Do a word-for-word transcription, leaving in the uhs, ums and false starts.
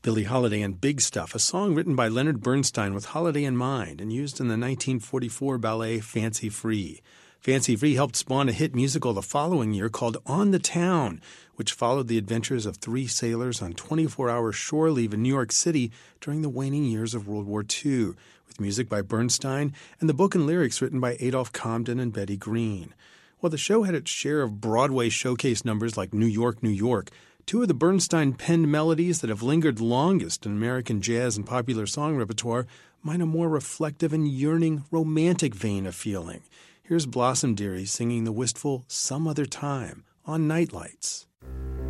Billie Holiday and Big Stuff, a song written by Leonard Bernstein with Holiday in mind and used in the nineteen forty-four ballet Fancy Free. Fancy Free helped spawn a hit musical the following year called On the Town, which followed the adventures of three sailors on twenty-four hour shore leave in New York City during the waning years of World War Two, with music by Bernstein and the book and lyrics written by Adolph Comden and Betty Green. While the show had its share of Broadway showcase numbers like New York, New York, two of the Bernstein-penned melodies that have lingered longest in American jazz and popular song repertoire mine a more reflective and yearning romantic vein of feeling. Here's Blossom Dearie singing the wistful Some Other Time on Nightlights.